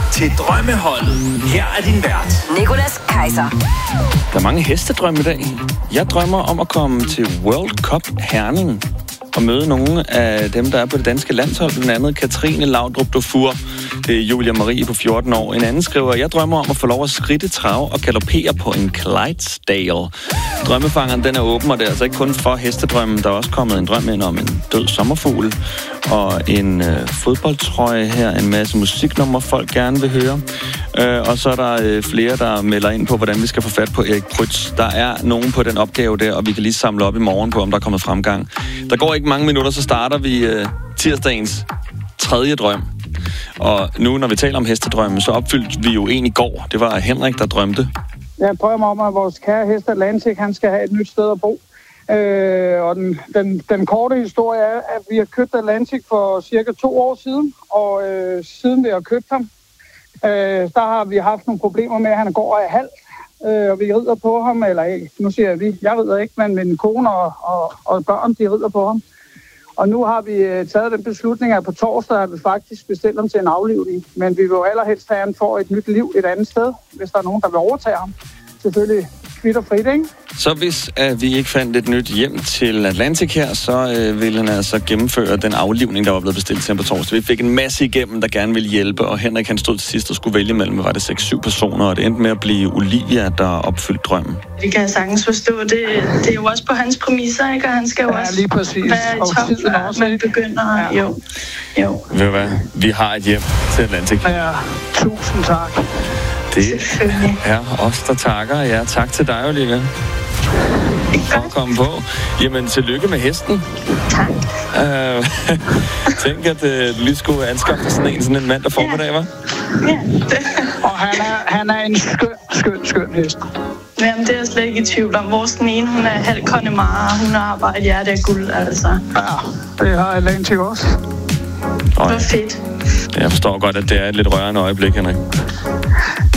til Drømmeholdet. Her er din vært, Nicolas Kaiser. Der er mange hestedrømme i dag. Jeg drømmer om at komme til World Cup Herning og møde nogle af dem, der er på det danske landshold, blandt andet Katrine Laudrup Dufour. Det er Julia Marie på 14 år. En anden skriver, jeg drømmer om at få lov at skridte, trave og galoppere på en Clydesdale. Drømmefangeren, den er åben, og det er altså ikke kun for hestedrømmen. Der er også kommet en drøm ind om en død sommerfugl og en fodboldtrøje her, en masse musiknummer, folk gerne vil høre. Og så er der flere, der melder ind på, hvordan vi skal få fat på Erik Prytz. Der er nogen på den opgave der, og vi kan lige samle op i morgen på, om der er kommet fremgang. Der går ikke mange minutter, så starter vi tirsdagens tredje drøm. Og nu, når vi taler om hestedrømme, så opfyldte vi jo en i går. Det var Henrik, der drømte. Jeg drømmer om, at vores kære hest Atlantic, han skal have et nyt sted at bo. Og den korte historie er, at vi har købt Atlantic for cirka 2 år siden. Og siden vi har købt ham, der har vi haft nogle problemer med, at han går af halv. Og vi rider på ham, eller nu siger jeg vi, jeg rider ikke, men min kone og børn, de rider på ham. Og nu har vi taget den beslutning, at på torsdag har vi faktisk bestilt ham til en aflivning. Men vi vil jo allerhelst have, at han får et nyt liv et andet sted, hvis der er nogen, der vil overtage ham. Selvfølgelig kvitt og frit, ikke? Så hvis vi ikke fandt et nyt hjem til Atlantic her, så ville han altså gennemføre den aflivning, der var blevet bestilt til ham på torsdag. Vi fik en masse igennem, der gerne ville hjælpe, og Henrik han stod til sidst og skulle vælge mellem, var det 6-7 personer, og det endte med at blive Olivia, der opfyldte drømmen. Vi kan sagtens forstå, det er jo også på hans præmisser, ikke? Og han skal jo også lige præcis. være i top, før man begynder. Ja. Jo. Ved du hvad? Vi har et hjem til Atlantic. Ja, tusind tak. Det er os, der takker. Ja, tak til dig, Olivia. For at komme på. Jamen, tillykke med hesten. Tak. Tænk, at du lige skulle anskaffe sådan en mandag formiddag, hva'? Ja. Og han er en skøn hest. Jamen, det er jeg slet ikke i tvivl om. Vores den ene, hun er halv Connemara, hun har bare et hjerte af guld, altså. Ja, det har Atlantic også. Hvor fedt. Jeg forstår godt, at det er et lidt rørende øjeblik, Henrik.